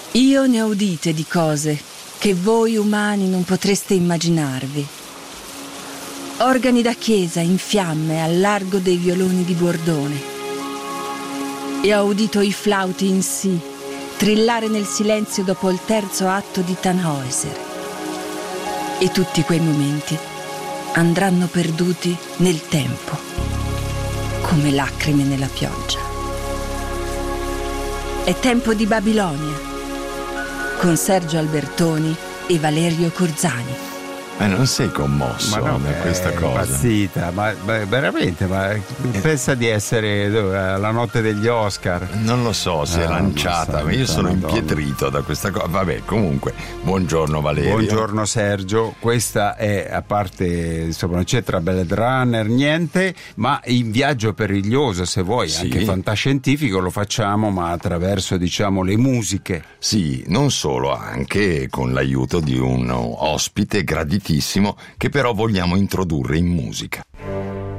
Io ne ho udite di cose che voi umani non potreste immaginarvi. Organi da chiesa in fiamme al largo dei violoni di Bordone. E ho udito i flauti in si trillare nel silenzio dopo il terzo atto di Tannhäuser. E tutti quei momenti andranno perduti nel tempo, come lacrime nella pioggia. È tempo di Babilonia, con Sergio Albertoni e Valerio Curzani. Ma non sei commosso Ma no, da questa cosa? Impazzita, ma veramente, pensa di essere alla notte degli Oscar. Non lo so se è lanciata, ma io sono impietrito da questa cosa. Vabbè, comunque, buongiorno Valerio. Buongiorno Sergio, questa è, a parte, insomma, non c'è tra Blade Runner niente, ma in viaggio periglioso, se vuoi, sì, anche fantascientifico lo facciamo, ma attraverso, diciamo, le musiche. Sì, non solo, anche con l'aiuto di un ospite graditissimo che però vogliamo introdurre in musica.